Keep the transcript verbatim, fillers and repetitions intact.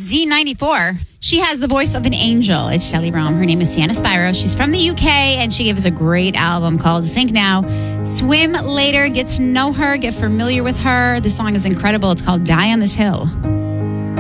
Z ninety-four. She has the voice of an angel. It's Shelley Rom. Her name is Sienna Spyro. She's from the U K, and she gave us a great album called Sink Now, Swim Later. Get to know her, get familiar with her. The song is incredible. It's called Die on This Hill.